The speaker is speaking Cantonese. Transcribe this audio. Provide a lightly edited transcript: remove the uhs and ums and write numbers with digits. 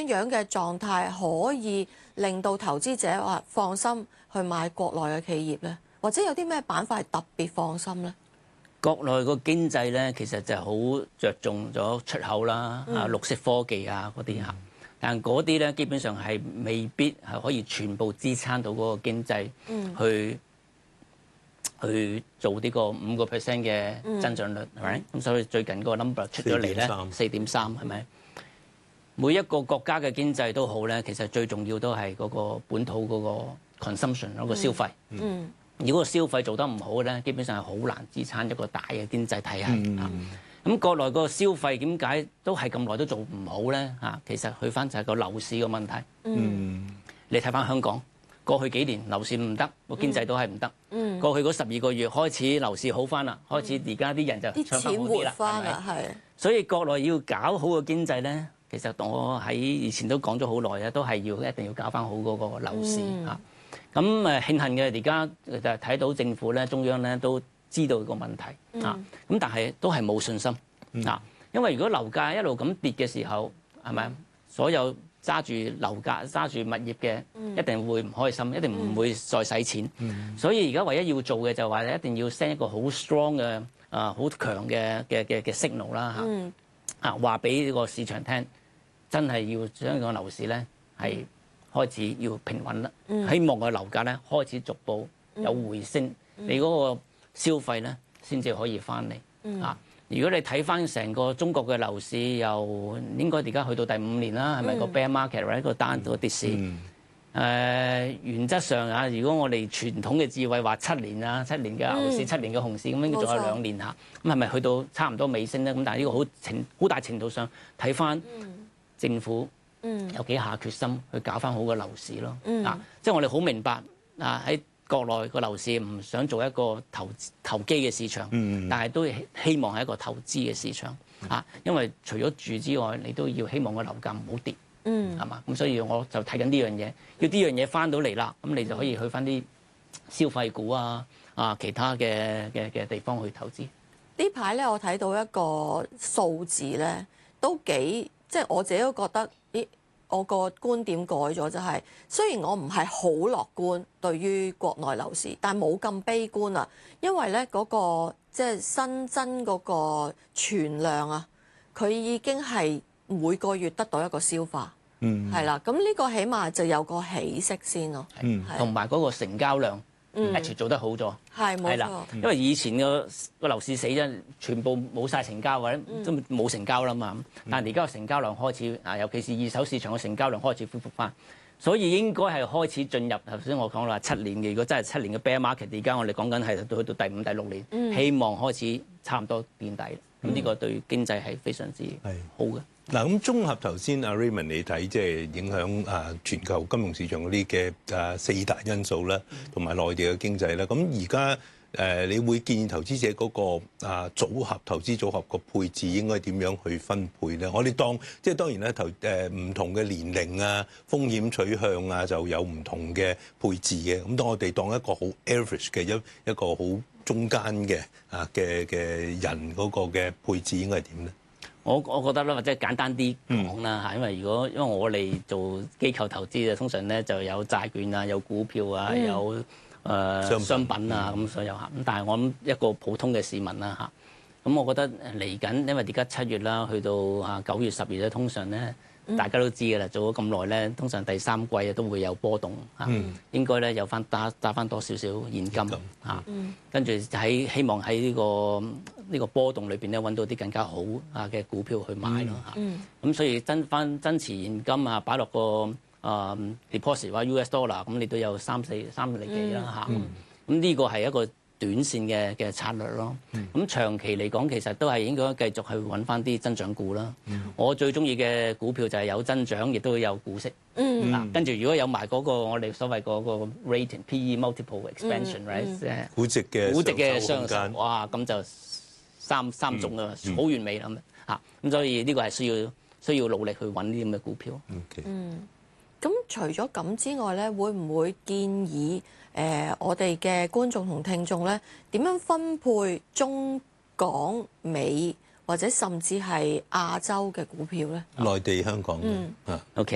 樣嘅狀態可以令到投資者話放心去買國內嘅企業咧？或者有啲咩板塊係特別放心咧？ 國內個經濟咧，其實就好着重咗出口啦，綠色科技啊嗰啲嚇。但嗰啲咧，基本上係未必係可以全部支撐到嗰個經濟去做呢個5%嘅增長率，係咪？咁所以最近嗰個 number 出咗嚟咧，4.3係咪？每一個國家嘅經濟都好咧，其實最重要都係嗰個本土嗰個 consumption 嗰個消費。如果個消費做得唔好咧，基本上係好難支撐一個大嘅經濟體系。咁國內個消費點解都係咁耐都做唔好咧？其實去翻就係個樓市嘅問題。你睇翻香港過去幾年樓市唔得，個經濟都係唔得。過去嗰12個月開始樓市好翻啦，開始而家啲人就唱翻好啲啦，係咪？所以國內要搞好個經濟咧，其實我喺以前都講咗好耐啊，都係一定要搞翻好嗰個樓市嚇。咁慶幸嘅而家就睇到政府咧、中央咧都知道個問題啊，咁但係都係冇信心啊，因為如果樓價一路咁跌嘅時候，係咪所有揸住樓價、揸住物業嘅一定會唔開心，一定唔會再使錢。所以而家唯一要做嘅就係話一定要 send 一個好 strong 嘅好強嘅 signal 啦嚇，話俾呢個市場聽，真係要將個樓市咧係開始要平穩啦。希望個樓價咧開始逐步有回升，你嗰個消費咧先至可以翻嚟啊！如果你睇翻成個中國嘅樓市，又應該而家去到第5年啦，係咪個 bear market 一個單個跌市？原則上啊，如果我哋傳統嘅智慧話7年啊，7年嘅牛市、7年嘅熊市，咁應該仲有2年嚇，咁係咪去到差唔多尾聲咧？咁但係呢個好大程度上睇翻政府有幾下決心去搞翻好個樓市咯。即係我哋好明白喺國內個樓市唔想做一個投機嘅市場，但係都希望係一個投資嘅市場因為除咗住之外，你都要希望個樓價唔好跌，係嘛？咁所以我就睇緊呢樣嘢，要呢樣嘢翻到嚟啦，咁你就可以去翻啲消費股其他嘅地方去投資。 呢排咧，我睇到一個數字咧，都幾即係我自己都覺得，我個觀點改咗，就係雖然我唔係好樂觀對於國內樓市，但係冇咁悲觀啦。因為咧嗰個即係新增嗰個存量啊，佢已經係每個月得到一個消化，係啦。咁呢個起碼就有個起色先咯。 同埋嗰個成交量，H 做得好咗，係冇錯。因為以前個樓市死咗，全部冇晒成交或者都冇成交啦嘛。但係而家個成交量開始尤其是二手市場嘅成交量開始恢復翻，所以應該係開始進入頭先我講啦7年嘅。如果真係7年嘅 bear market，而家我哋講緊係去到第5、第6年，希望開始差唔多見底。咁呢個對經濟係非常之好嘅。 嗱，咁綜合頭先阿 Raymond 你睇，即係影響全球金融市場嗰啲嘅4大因素啦，同埋內地嘅經濟啦。咁而家你會建議投資者嗰個投資組合個配置應該點樣去分配咧？我哋即係當然咧，唔同嘅年齡風險取向就有唔同嘅配置嘅。咁當我哋當一個好 average 嘅一個好中間嘅人嗰個嘅配置應該係點咧？ 我覺得咧，或者簡單啲講啦，因為因為我哋做機構投資通常咧就有債券有股票有商品咁所有咁但係我諗一個普通嘅市民啦咁我覺得嚟緊，因為而家7月啦，去到9月、10月咧，通常咧大家都知㗎啦，做咗咁耐咧，通常第3季都會有波動應該咧有翻揸翻多少少現金跟住希望喺呢個波動裏邊咧揾到啲更加好嘅股票去買咯咁所以增持現金擺落個deposit 或者 US dollar 咁，你都有3厘幾啦咁呢個係一個短線嘅策略咯。咁長期嚟講，其實都係應該繼續去揾翻啲增長股啦。我最中意嘅股票就係有增長，亦都有股息。跟住如果有埋嗰個我哋所謂嗰個 rating PE multiple expansion，right？估值嘅上升，哇！咁就三種啦，好完美啦咁所以呢個係需要努力去揾啲咁嘅股票。 咁除咗咁之外咧，會唔會建議我哋嘅觀眾同聽眾咧點樣分配中港美或者甚至係亞洲嘅股票咧？ 內地、香港 OK。